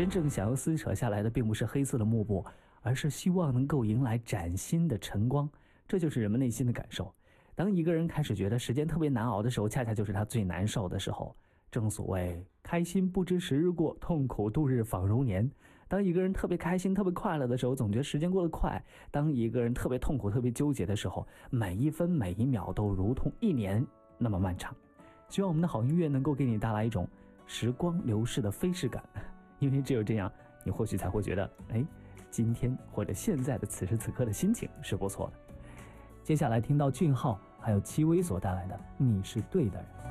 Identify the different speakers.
Speaker 1: 真正想要撕扯下来的并不是黑色的幕布，而是希望能够迎来崭新的晨光。这就是人们内心的感受。当一个人开始觉得时间特别难熬的时候，恰恰就是他最难受的时候。正所谓开心不知时日过，痛苦度日仿如年。当一个人特别开心特别快乐的时候，总觉得时间过得快；当一个人特别痛苦特别纠结的时候，每一分每一秒都如同一年那么漫长。希望我们的好音乐能够给你带来一种时光流逝的飞逝感，因为只有这样，你或许才会觉得今天或者现在的此时此刻的心情是不错的。接下来听到俊浩还有戚薇所带来的《你是对的人》。